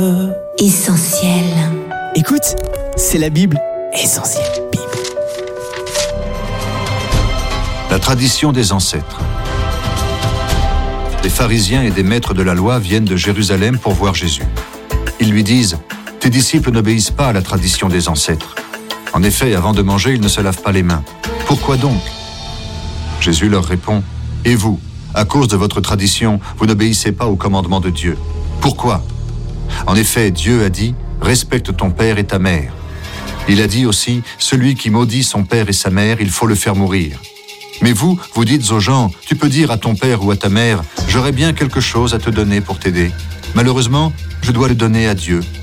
Essentiel. Écoute, c'est la Bible. Essentiel Bible. La tradition des ancêtres. Des pharisiens et des maîtres de la loi viennent de Jérusalem pour voir Jésus. Ils lui disent « Tes disciples n'obéissent pas à la tradition des ancêtres. En effet, avant de manger, ils ne se lavent pas les mains. Pourquoi donc ?» Jésus leur répond « Et vous, à cause de votre tradition, vous n'obéissez pas au commandement de Dieu. Pourquoi ? En effet, Dieu a dit « Respecte ton père et ta mère ». Il a dit aussi « Celui qui maudit son père et sa mère, il faut le faire mourir ». Mais vous dites aux gens, tu peux dire à ton père ou à ta mère, j'aurais bien quelque chose à te donner pour t'aider. Malheureusement, je dois le donner à Dieu.